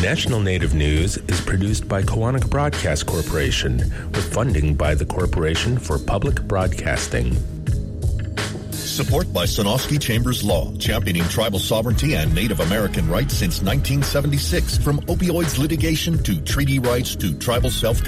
National Native News is produced by Koahnic Broadcast Corporation with funding by the Corporation for Public Broadcasting. Support by Sonosky Chambers Law, championing tribal sovereignty and Native American rights since 1976. From opioids litigation to treaty rights to tribal self